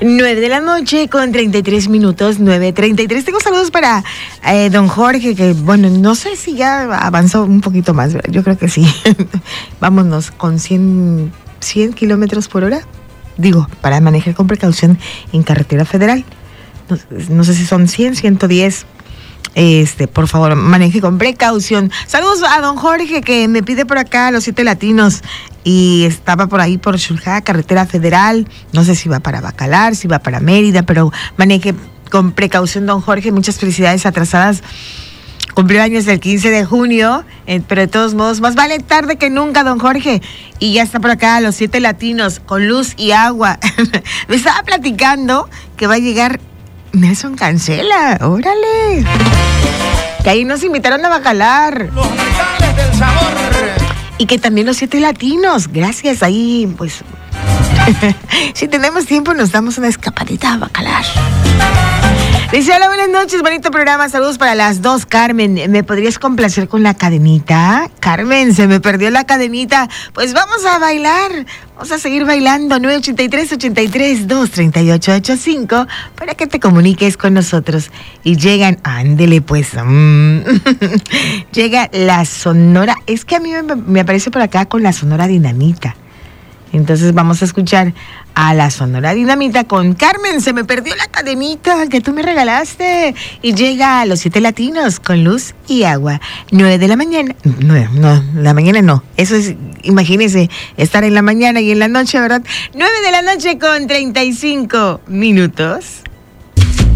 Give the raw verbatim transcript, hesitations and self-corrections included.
nueve de la noche con treinta y tres minutos, nueve treinta y tres. Tengo saludos para eh, don Jorge, que bueno, no sé si ya avanzó un poquito más, yo creo que sí. Vámonos con cien, cien kilómetros por hora. Digo, para manejar con precaución en carretera federal. No, no sé si son cien, ciento diez. Este, por favor, maneje con precaución. Saludos a don Jorge, que me pide por acá los siete latinos y estaba por ahí por Xulxá, carretera federal. No sé si va para Bacalar, si va para Mérida, pero maneje con precaución, don Jorge. Muchas felicidades atrasadas. Cumplió años el quince de junio, eh, pero de todos modos, más vale tarde que nunca, don Jorge. Y ya está por acá los siete latinos con luz y agua. Me estaba platicando que va a llegar Nelson Cancela, órale. Que ahí nos invitaron a Bacalar. Los metales del sabor. Y que también los siete latinos, gracias, ahí pues. Si tenemos tiempo nos damos una escapadita a Bacalar. Dice, hola, buenas noches, bonito programa, saludos para las dos. Carmen, ¿me podrías complacer con la cadenita? Carmen, se me perdió la cadenita. Pues vamos a bailar, vamos a seguir bailando. Nueve ochenta y tres, ochenta y tres, dos treinta y ocho, ochenta y cinco para que te comuniques con nosotros. Y llegan, ándele pues, mmm, llega la Sonora, es que a mí me, me aparece por acá con la Sonora Dinamita. Entonces vamos a escuchar a la Sonora Dinamita con Carmen, se me perdió la cadenita que tú me regalaste. Y llega a los siete latinos con luz y agua. Nueve de la mañana. No, no, la mañana no. Eso es, imagínense, estar en la mañana y en la noche, ¿verdad? Nueve de la noche con treinta y cinco minutos.